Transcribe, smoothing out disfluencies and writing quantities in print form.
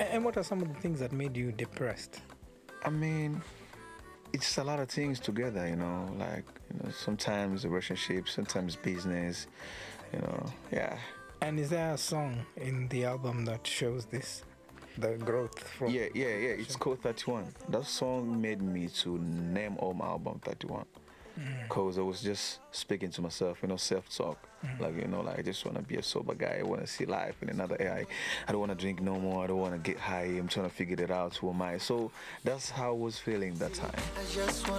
And what are some of the things that made you depressed? I mean, it's a lot of things together, like, sometimes relationships, sometimes business, yeah. And is there a song in the album that shows this, the growth from? Yeah, it's called 31. That song made me to name all my album 31. Because I was just speaking to myself, self-talk. Like I just want to be a sober guy. I want to see life in another area. I don't want to drink no more. I don't want to get high. I'm trying to figure it out. Who am I? So that's how I was feeling that time. I just want